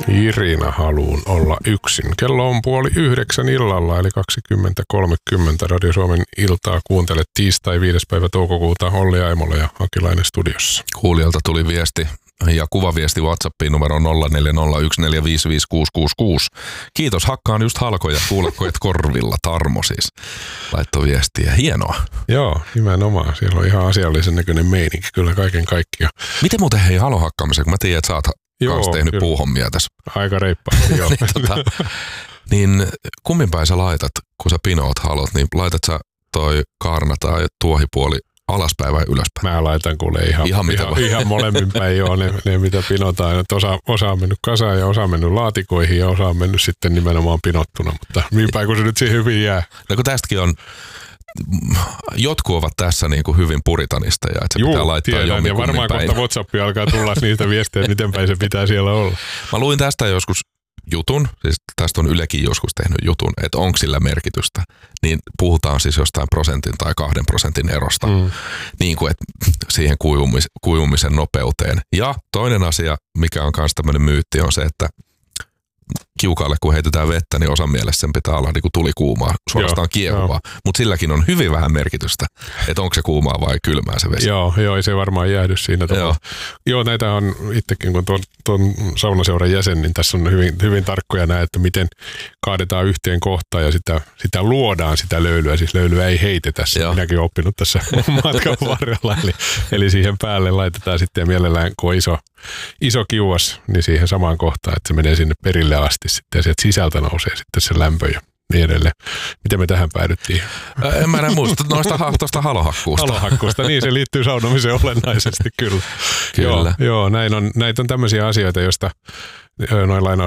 Irina haluun olla yksin. Kello on 8:30 illalla, eli 20.30 Radio Suomen iltaa kuuntelet tiistai 5. päivä toukokuuta. Olli Aimola ja Hakilainen studiossa. Kuulijalta tuli viesti ja kuvaviesti WhatsAppiin numero 0401455666. Kiitos, hakkaan just halkoja, kuuletko et korvilla, Tarmo siis laittoi viestiä. Hienoa. Joo, nimenomaan. Siellä on ihan asiallisen näköinen meininki, kyllä kaiken kaikkiaan. Miten muuten hei halohakkaamiseen, kun mä tiedän, että sä oot kanssa tehnyt kyllä puuhommia tässä. Aika reippaasti, joo. Niin kummin päin sä laitat, kun sä pinoot halot, niin laitat sä toi kaarna tai tuohipuoli alaspäin vai ylöspäin? Mä laitan kuule ihan molemmin päin joo, ne mitä pinotaan. Että osa on mennyt kasaan ja osa on mennyt laatikoihin ja osa on mennyt sitten nimenomaan pinottuna, mutta niin päin kun se nyt siihen hyvin jää. No kun tästäkin on, jotkut ovat tässä niin kuin hyvin puritanista ja että se pitää laittaa jommin ja varmaan kohta WhatsApp alkaa tulla niistä viestejä, että miten päin se pitää siellä olla. Mä luin tästä joskus jutun, siis tästä on Ylekin joskus tehnyt jutun, että onko sillä merkitystä, niin puhutaan siis jostain 1% tai 2% erosta, niin kuin että siihen kuivumisen nopeuteen. Ja toinen asia, mikä on myös tämmöinen myytti, on se, että kiukaalle kun heitetään vettä, niin osan mielessä sen pitää olla niin kuin tuli kuumaa, suorastaan kiehuvaa. Mutta silläkin on hyvin vähän merkitystä, että onko se kuumaa vai kylmää se vesi. Joo, ei se varmaan jäädy siinä. Joo, näitä on itsekin, kun tuon saunaseuran jäsen, niin tässä on hyvin tarkkoja näin, että miten kaadetaan yhteen kohtaan ja sitä luodaan sitä löylyä. Siis löylyä ei heitetä, minäkin olen oppinut tässä matkan varrella. Eli siihen päälle laitetaan sitten mielellään, kun on iso kiuas, niin siihen samaan kohtaan, että se menee sinne perille asti sitten ja sieltä sisältä nousee sitten se lämpö ja niin edelleen. Miten me tähän päädyttiin? En mä enää muista tuosta halohakkuusta. Halohakkuusta, niin se liittyy saunomiseen olennaisesti kyllä. Joo, näitä on tämmöisiä asioita, joista noin